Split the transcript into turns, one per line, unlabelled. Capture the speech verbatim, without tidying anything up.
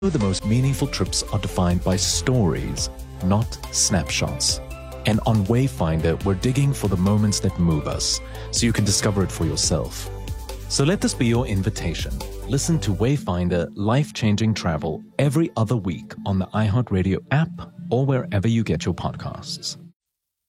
The most meaningful trips are defined by stories, not snapshots. And on Wayfinder, we're digging for the moments that move us, so you can discover it for yourself. So let this be your invitation. Listen to Wayfinder Life-Changing Travel every other week on the iHeartRadio app or wherever you get your podcasts.